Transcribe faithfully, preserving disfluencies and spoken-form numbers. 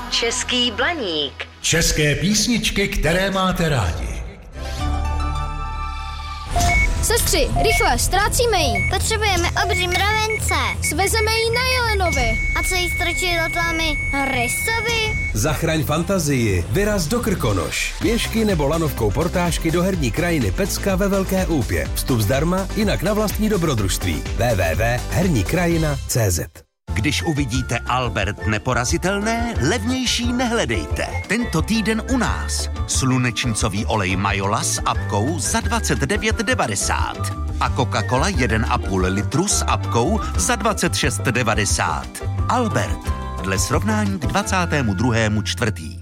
Český Blaník. České písničky, které máte rádi. Sestři, rychle, ztrácíme ji. Potřebujeme obří mravence. Svezeme ji na Jelenovi. A co jí strčí do tlámy? Rysovi? Zachraň fantazii, vyraz do Krkonoš. Pěšky nebo lanovkou portážky do herní krajiny Pecka ve Velké Úpě. Vstup zdarma, jinak na vlastní dobrodružství. w w w tečka herní krajina tečka cé zet. Když uvidíte Albert neporazitelné, levnější nehledejte. Tento týden u nás. Slunečnicový olej Majola s apkou za dvacet devět devadesát. A Coca-Cola jedna a půl litru s apkou za dvacet šest devadesát. Albert. Dle srovnání k dvacátému druhému čtvrtý